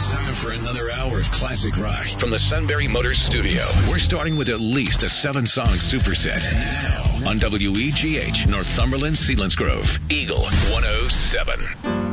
It's time for another hour of classic rock from the Sunbury Motors studio. We're starting with at least a 7-song superset. And now, on WEGH, Northumberland, Selinsgrove, Eagle 107.